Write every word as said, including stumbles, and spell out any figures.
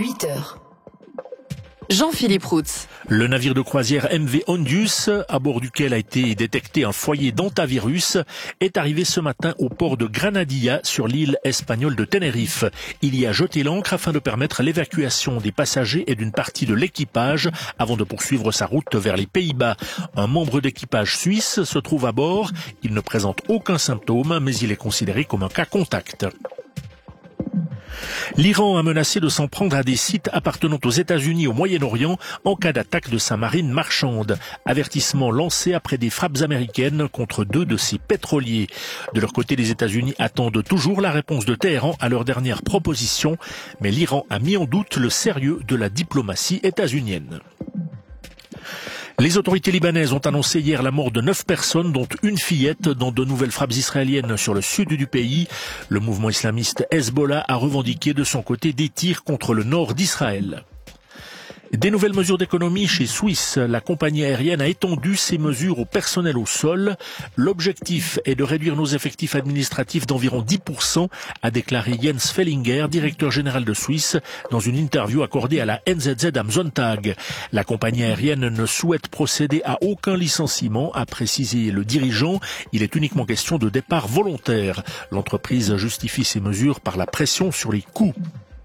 huit heures. Jean-Philippe Routz. Le navire de croisière M V Ondius, à bord duquel a été détecté un foyer d'hantavirus, est arrivé ce matin au port de Granadilla sur l'île espagnole de Tenerife. Il y a jeté l'ancre afin de permettre l'évacuation des passagers et d'une partie de l'équipage avant de poursuivre sa route vers les Pays-Bas. Un membre d'équipage suisse se trouve à bord. Il ne présente aucun symptôme, mais il est considéré comme un cas contact. L'Iran a menacé de s'en prendre à des sites appartenant aux États-Unis au Moyen-Orient en cas d'attaque de sa marine marchande. Avertissement lancé après des frappes américaines contre deux de ses pétroliers. De leur côté, les États-Unis attendent toujours la réponse de Téhéran à leur dernière proposition, mais l'Iran a mis en doute le sérieux de la diplomatie états-unienne. Les autorités libanaises ont annoncé hier la mort de neuf personnes, dont une fillette, dans de nouvelles frappes israéliennes sur le sud du pays. Le mouvement islamiste Hezbollah a revendiqué de son côté des tirs contre le nord d'Israël. Des nouvelles mesures d'économie chez Swiss. La compagnie aérienne a étendu ses mesures au personnel au sol. L'objectif est de réduire nos effectifs administratifs d'environ dix pour cent, a déclaré Jens Fellinger, directeur général de Swiss, dans une interview accordée à la N Z Z am Sonntag. La compagnie aérienne ne souhaite procéder à aucun licenciement, a précisé le dirigeant. Il est uniquement question de départ volontaire. L'entreprise justifie ces mesures par la pression sur les coûts.